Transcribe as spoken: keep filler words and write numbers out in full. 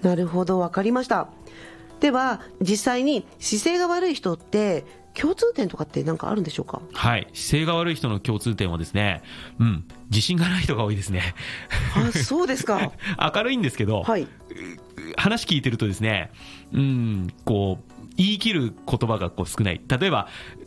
なるほど、わかりました。では実際に姿勢が悪い人って共通点とかって何かあるんでしょうか？ はい、姿勢が悪い人の共通点はですね、うん、自信がない人が多いですね。 あ、そうですか。 明るいんですけど、 はい、 話聞いてるとですね、うん、こう言い切る言葉がこう少ない。例えば